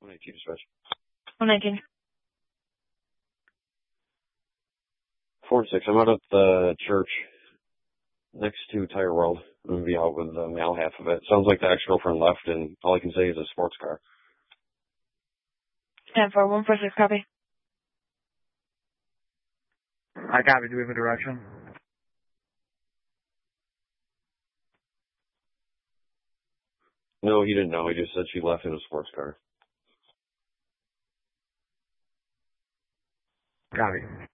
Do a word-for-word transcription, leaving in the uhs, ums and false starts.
one eighteen dispatch. one nineteen. four and six. I'm out at the church next to Tire World. I'm going to be out with the male half of it. Sounds like the ex-girlfriend left, and all I can say is a sports car. ten four, one four six, copy. I copy. Do we have a direction? No, he didn't know. He just said she left in a sports car. Copy.